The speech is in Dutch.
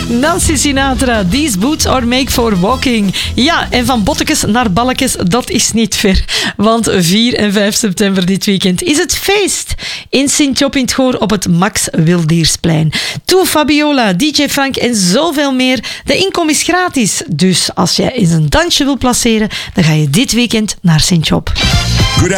Nancy Sinatra, These Boots Are Made for Walking. Ja, en van Bottekes naar Balkes, dat is niet ver. Want 4 en 5 september dit weekend is het feest in Sint-Job in het Goor op het Max Wildiersplein. Toe Fabiola, DJ Frank en zoveel meer. De inkom is gratis. Dus als jij eens een dansje wil placeren, dan ga je dit weekend naar Sint-Job.